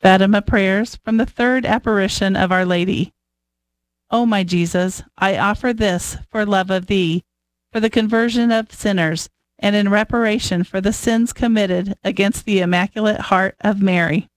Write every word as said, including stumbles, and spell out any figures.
Fatima prayers from the third apparition of Our Lady. O my Jesus, I offer this for love of Thee, for the conversion of sinners, and in reparation for the sins committed against the Immaculate Heart of Mary.